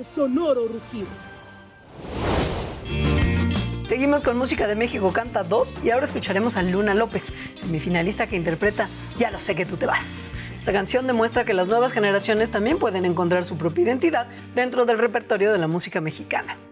con sonoro rugido. Seguimos con Música de México Canta 2 y ahora escucharemos a Luna López, semifinalista que interpreta Ya lo sé que tú te vas. Esta canción demuestra que las nuevas generaciones también pueden encontrar su propia identidad dentro del repertorio de la música mexicana.